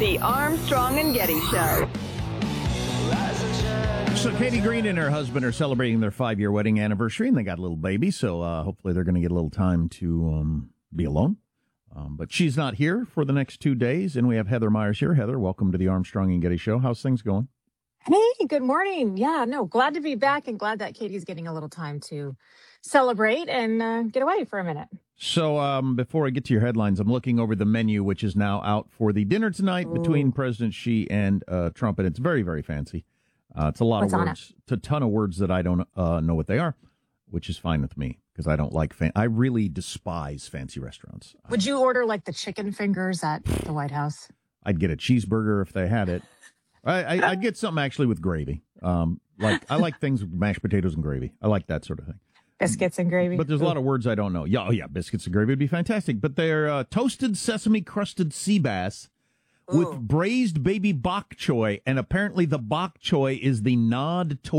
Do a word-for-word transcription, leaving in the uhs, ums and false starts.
The Armstrong and Getty Show. So Katie Green and her husband are celebrating their five-year wedding anniversary, and they got a little baby, so uh, hopefully they're going to get a little time to um, be alone. Um, but she's not here for the next two days, and we have Heather Myers here. Heather, welcome to the Armstrong and Getty Show. How's things going? Hey, good morning. Yeah, no, glad to be back and glad that Katie's getting a little time to celebrate and uh, get away for a minute. So um, before I get to your headlines, I'm looking over the menu, which is now out for the dinner tonight Ooh. between President Xi and uh, Trump, and it's very, very fancy. Uh, it's a lot What's of on words. It? It's a ton of words that I don't uh, know what they are, which is fine with me because I don't like fan- I really despise fancy restaurants. Would you order like the chicken fingers at the White House? I'd get a cheeseburger if they had it. I, I, I'd get something actually with gravy. Um, like I like things with mashed potatoes and gravy. I like that sort of thing. Biscuits and gravy. But there's a lot of words I don't know. Yeah, oh yeah, biscuits and gravy would be fantastic. But they're uh, toasted sesame crusted sea bass with Ooh. braised baby bok choy, and apparently the bok choy is the nod to